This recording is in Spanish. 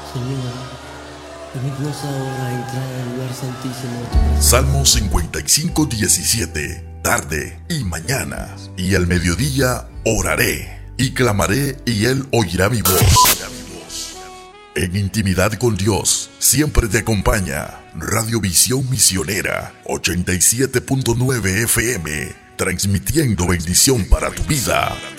Señor, permítanos ahora entrar al lugar santísimo de tu presencia. Salmo 55:17. Tarde y mañana y al mediodía oraré y clamaré y Él oirá mi voz. En intimidad con Dios siempre te acompaña Radiovisión Misionera 87.9 FM, transmitiendo bendición para tu vida.